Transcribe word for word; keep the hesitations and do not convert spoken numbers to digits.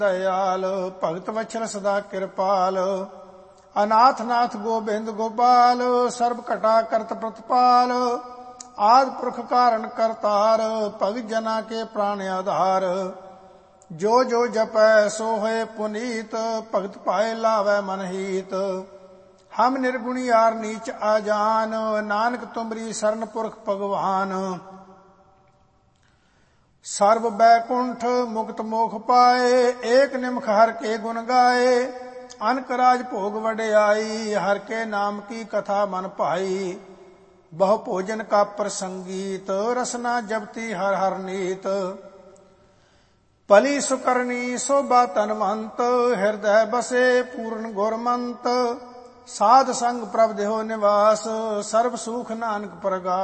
दयाल भगत वत्सल सदा कृपाल अनाथ नाथ गोबिंद गोपाल सर्व घटा करत प्रतिपाल आदि पुरख कारण करतार भगत जना के प्राण आधार जो जो जपै सो होए पुनीत भगत पाए लावै मन हीत हम निर्गुणी यार नीच आजान नानक तुमरी शरण पुरख भगवान सर्व बैकुंठ मुक्त मोख पाए एक निमख हर के गुण गाए अनक राज भोग वड्याई हर के नाम की कथा मन पाई बहु भोजन का प्रसंगीत रसना जपती हर हर नीत पली सुकरणी शोभा तनवंत हृदय बसे पूर्ण गुरमंत साध संग प्रभ देहो निवास सर्व सुख नानक प्रगा